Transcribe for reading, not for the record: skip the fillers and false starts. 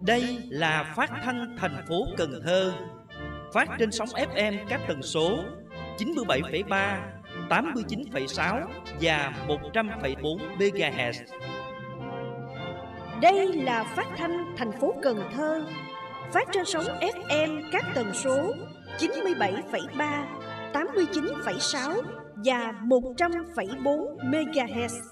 Đây là phát thanh thành phố Cần Thơ, phát trên sóng FM các tần số 97,3, 89,6 và 100,4 MHz. Đây là phát thanh thành phố Cần Thơ, phát trên sóng FM các tần số 97,3, 89,6 và 100,4 MHz.